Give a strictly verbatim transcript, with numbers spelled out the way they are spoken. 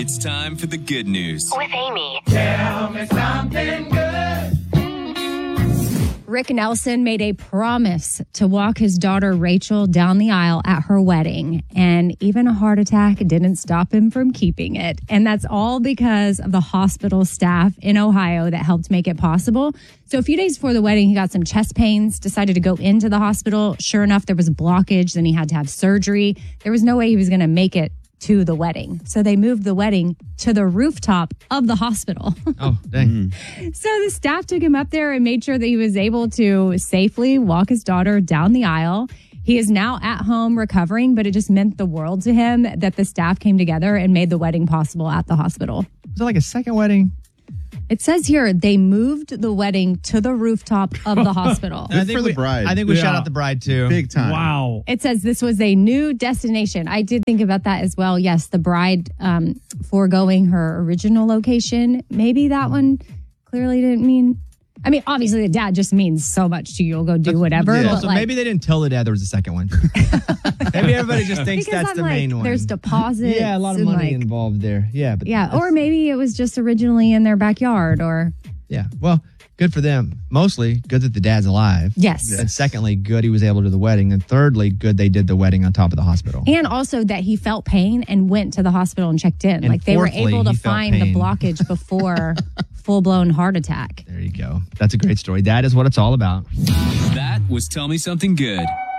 It's time for the good news with Amy. Tell me something good. Rick Nelson made a promise to walk his daughter Rachel down the aisle at her wedding, and even a heart attack didn't stop him from keeping it. And that's all because of the hospital staff in Ohio that helped make it possible. So a few days before the wedding, he got some chest pains, decided to go into the hospital. Sure enough, there was a blockage. Then he had to have surgery. There was no way he was going to make it to the wedding. So they moved the wedding to the rooftop of the hospital. Oh, dang. So the staff took him up there and made sure that he was able to safely walk his daughter down the aisle. He is now at home recovering, but it just meant the world to him that the staff came together and made the wedding possible at the hospital. Was it like a second wedding? It says here they moved the wedding to the rooftop of the hospital. I Good think for the we- bride. I think we Yeah. shout out the bride too. Big time. Wow. It says this was a new destination. I did think about that as well. Yes, the bride um, foregoing her original location. Maybe that one clearly didn't mean. I mean, obviously, the dad just means so much to you. You'll go do whatever. Yeah, but so like, maybe they didn't tell the dad there was a second one. Maybe everybody just thinks because that's I'm the like, main one. there's deposits. Yeah, a lot of and, money like, involved there. Yeah, but Yeah, that's- or maybe it was just originally in their backyard, or yeah. Well, good for them. Mostly good that the dad's alive. yes. And secondly, good he was able to do the wedding. And thirdly, good they did the wedding on top of the hospital. And also that he felt pain and went to the hospital and checked in. And like they were fourthly, able to he felt find the pain. blockage before full blown heart attack. There you go. That's a great story. That is what it's all about. That was Tell Me Something Good.